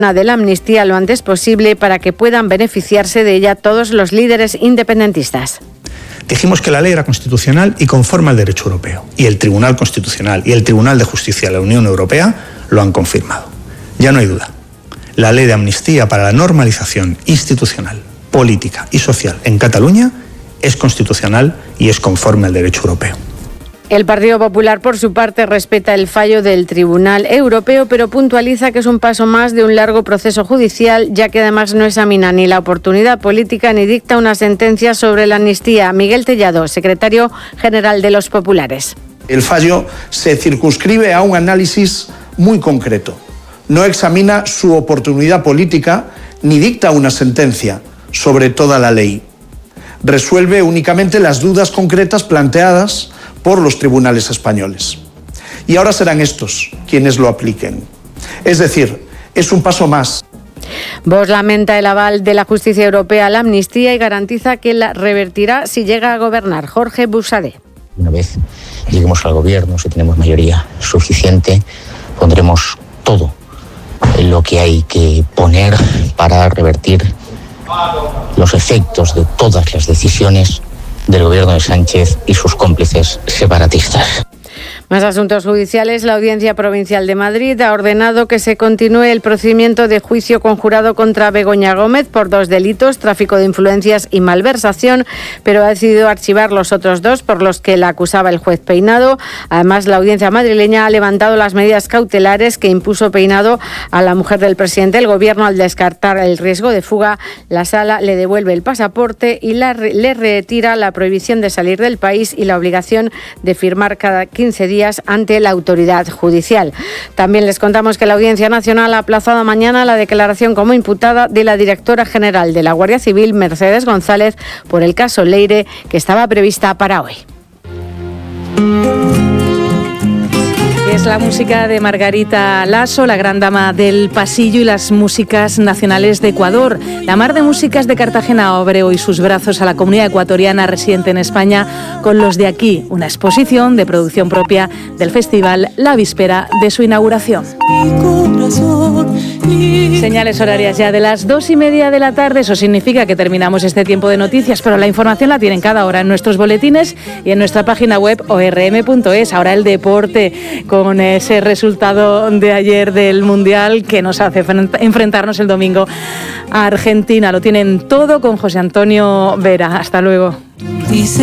de la amnistía lo antes posible para que puedan beneficiarse de ella todos los líderes independentistas. Dijimos que la ley era constitucional y conforme al derecho europeo. Y el Tribunal Constitucional y el Tribunal de Justicia de la Unión Europea lo han confirmado. Ya no hay duda. La ley de amnistía para la normalización institucional, política y social en Cataluña es constitucional y es conforme al derecho europeo. El Partido Popular, por su parte, respeta el fallo del Tribunal Europeo, pero puntualiza que es un paso más de un largo proceso judicial, ya que además no examina ni la oportunidad política ni dicta una sentencia sobre la amnistía. Miguel Tellado, secretario general de los Populares. El fallo se circunscribe a un análisis muy concreto. No examina su oportunidad política ni dicta una sentencia sobre toda la ley. Resuelve únicamente las dudas concretas planteadas por los tribunales españoles. Y ahora serán estos quienes lo apliquen. Es decir, es un paso más. Vox lamenta el aval de la justicia europea a la amnistía y garantiza que la revertirá si llega a gobernar. Jorge Buxadé. Una vez lleguemos al gobierno, si tenemos mayoría suficiente, pondremos todo lo que hay que poner para revertir los efectos de todas las decisiones del gobierno de Sánchez y sus cómplices separatistas. Más asuntos judiciales. La Audiencia Provincial de Madrid ha ordenado que se continúe el procedimiento de juicio conjurado contra Begoña Gómez por 2 delitos, tráfico de influencias y malversación, pero ha decidido archivar los otros 2 por los que la acusaba el juez Peinado. Además, la Audiencia madrileña ha levantado las medidas cautelares que impuso Peinado a la mujer del presidente del Gobierno al descartar el riesgo de fuga. La Sala le devuelve el pasaporte y le retira la prohibición de salir del país y la obligación de firmar cada 15 días ante la autoridad judicial. También les contamos que la Audiencia Nacional ha aplazado mañana la declaración como imputada de la directora general de la Guardia Civil, Mercedes González, por el caso Leire, que estaba prevista para hoy. Es la música de Margarita Lasso, la gran dama del pasillo, y las músicas nacionales de Ecuador. La Mar de Músicas de Cartagena abre hoy sus brazos a la comunidad ecuatoriana residente en España con los de aquí, una exposición de producción propia del festival la víspera de su inauguración. Señales horarias ya de las 2:30 de la tarde, eso significa que terminamos este tiempo de noticias, pero la información la tienen cada hora en nuestros boletines y en nuestra página web orm.es. Ahora el deporte, con ese resultado de ayer del Mundial que nos hace enfrentarnos el domingo a Argentina. Lo tienen todo con José Antonio Vera. Hasta luego.